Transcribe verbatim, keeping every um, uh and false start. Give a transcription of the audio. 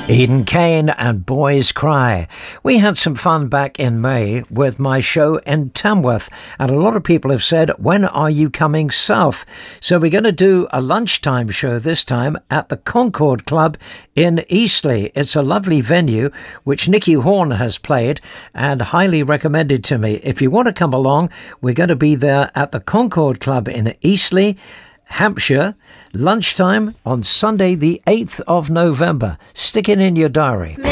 Eden Kane and Boys Cry. We had some fun back in May with my show in Tamworth, and a lot of people have said, when are you coming south? So we're going to do a lunchtime show this time at the Concord Club in Eastleigh. It's a lovely venue which Nicky Horn has played and highly recommended to me. If you want to come along, we're going to be there at the Concord Club in Eastleigh, Hampshire, lunchtime on Sunday the eighth of November. Stick it in your diary.